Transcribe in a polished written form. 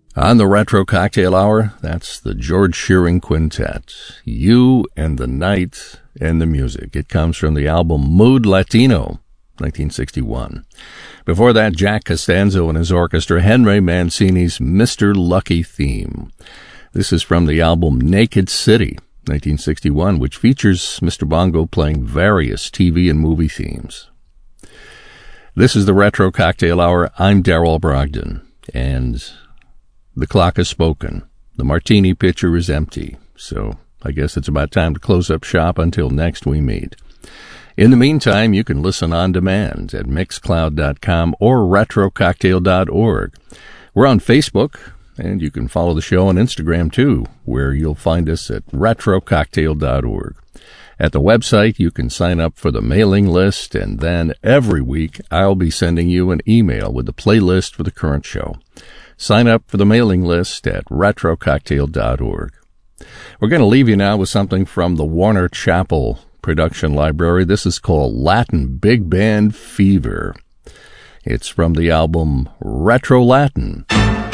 On the Retro Cocktail Hour, that's the George Shearing Quintet. You and the Night and the Music. It comes from the album Mood Latino, 1961. Before that, Jack Costanzo and his orchestra, Henry Mancini's Mr. Lucky theme. This is from the album Naked City, 1961, which features Mr. Bongo playing various TV and movie themes. This is the Retro Cocktail Hour. I'm Darrell Brogdon, and the clock has spoken. The martini pitcher is empty, so I guess it's about time to close up shop until next we meet. In the meantime, you can listen on demand at Mixcloud.com or RetroCocktail.org. We're on Facebook, and you can follow the show on Instagram, too, where you'll find us at RetroCocktail.org. At the website, you can sign up for the mailing list, and then every week I'll be sending you an email with the playlist for the current show. Sign up for the mailing list at RetroCocktail.org. We're going to leave you now with something from the Warner Chappell production library. This is called Latin Big Band Fever. It's from the album Retro Latin.